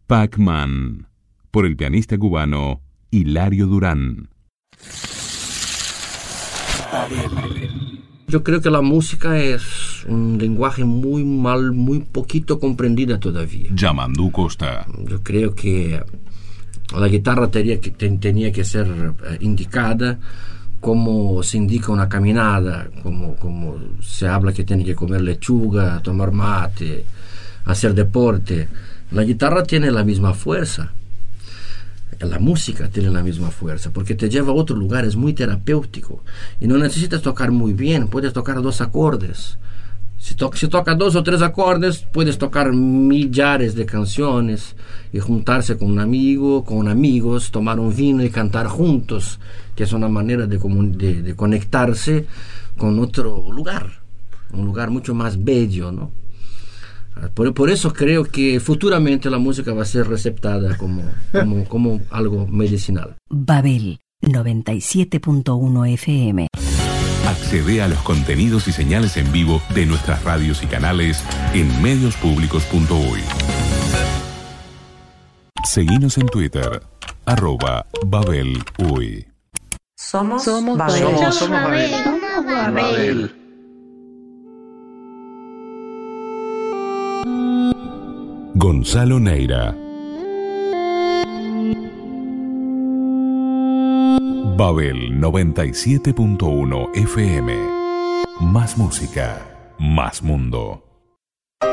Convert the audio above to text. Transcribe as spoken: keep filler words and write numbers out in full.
Pac-Man, por el pianista cubano Hilario Durán. Yo creo que la música es un lenguaje muy mal, muy poquito comprendida todavía. Yamandu Costa. Yo creo que la guitarra tenía que, ten, tenía que ser eh, indicada como se indica una caminada, como, como se habla que tiene que comer lechuga, tomar mate, hacer deporte. La guitarra tiene la misma fuerza. La música tiene la misma fuerza porque te lleva a otro lugar, es muy terapéutico y no necesitas tocar muy bien, puedes tocar dos acordes. Si, to- si tocas dos o tres acordes, puedes tocar millares de canciones y juntarse con un amigo, con amigos, tomar un vino y cantar juntos, que es una manera de, comun- de, de conectarse con otro lugar, un lugar mucho más bello, ¿no? Por, por eso creo que futuramente la música va a ser receptada como, como, como algo medicinal. Babel noventa y siete punto uno F M. Accede a los contenidos y señales en vivo de nuestras radios y canales en medios públicos punto uy. Seguinos en Twitter, arroba Babel Uy. Somos, Somos Babel. Babel. Somos, Somos Babel. Somos Babel. Gonzalo Neira. Babel noventa y siete punto uno F M. Más música, más mundo.